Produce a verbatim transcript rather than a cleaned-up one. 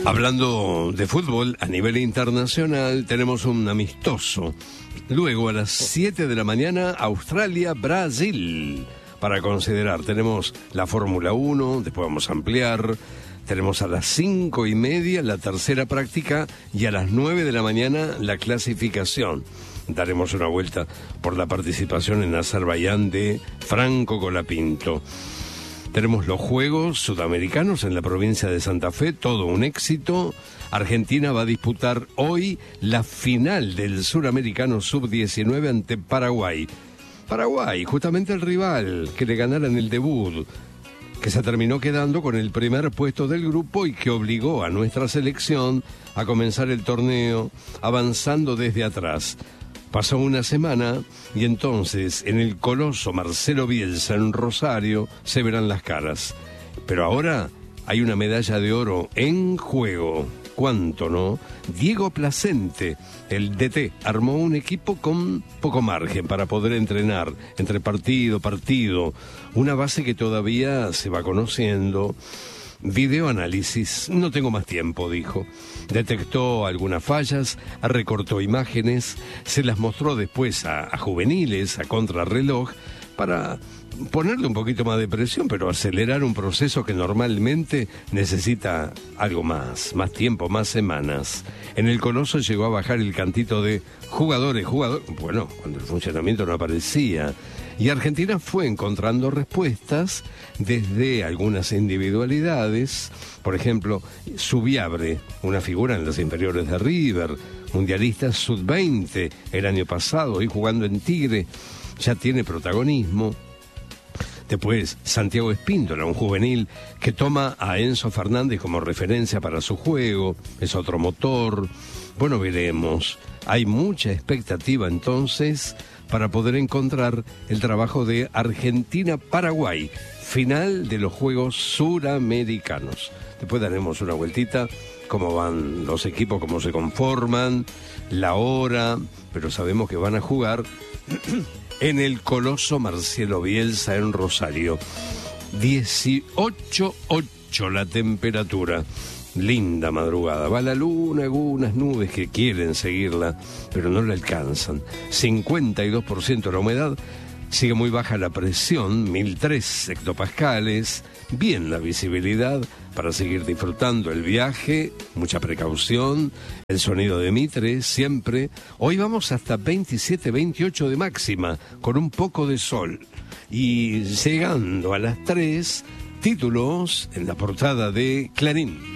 Hablando de fútbol a nivel internacional, tenemos un amistoso. Luego, a las siete de la mañana, Australia-Brasil. Para considerar, tenemos la Fórmula uno, después vamos a ampliar. Tenemos a las cinco y media la tercera práctica y a las nueve de la mañana la clasificación. Daremos una vuelta por la participación en Azerbaiyán de Franco Colapinto. Tenemos los Juegos Sudamericanos en la provincia de Santa Fe, todo un éxito. Argentina va a disputar hoy la final del Suramericano sub diecinueve ante Paraguay. Paraguay, justamente el rival que le ganara en el debut, que se terminó quedando con el primer puesto del grupo y que obligó a nuestra selección a comenzar el torneo avanzando desde atrás. Pasó una semana y entonces en el coloso Marcelo Bielsa en Rosario se verán las caras. Pero ahora hay una medalla de oro en juego. ¿Cuánto, no? Diego Placente, el D T, armó un equipo con poco margen para poder entrenar entre partido, partido. Una base que todavía se va conociendo. Videoanálisis, no tengo más tiempo, dijo. Detectó algunas fallas, recortó imágenes, se las mostró después a, a juveniles, a contrarreloj, para ponerle un poquito más de presión, pero acelerar un proceso que normalmente necesita algo más, más tiempo, más semanas. En el Coloso llegó a bajar el cantito de jugadores, jugadores, bueno, cuando el funcionamiento no aparecía. Y Argentina fue encontrando respuestas desde algunas individualidades. Por ejemplo, Subiabre, una figura en las inferiores de River, mundialista sub veinte el año pasado, y jugando en Tigre, ya tiene protagonismo. Después, Santiago Espíndola, un juvenil que toma a Enzo Fernández como referencia para su juego, es otro motor. Bueno, veremos. Hay mucha expectativa entonces para poder encontrar el trabajo de Argentina-Paraguay, final de los Juegos Suramericanos. Después daremos una vueltita, cómo van los equipos, cómo se conforman, la hora, pero sabemos que van a jugar en el Coloso Marcelo Bielsa en Rosario. dieciocho ocho la temperatura. Linda madrugada. Va la luna, algunas nubes que quieren seguirla, pero no la alcanzan. cincuenta y dos por ciento la humedad. Sigue muy baja la presión, mil tres hectopascales. Bien la visibilidad para seguir disfrutando el viaje. Mucha precaución. El sonido de Mitre, siempre. Hoy vamos hasta veintisiete, veintiocho de máxima, con un poco de sol. Y llegando a las tres, títulos en la portada de Clarín.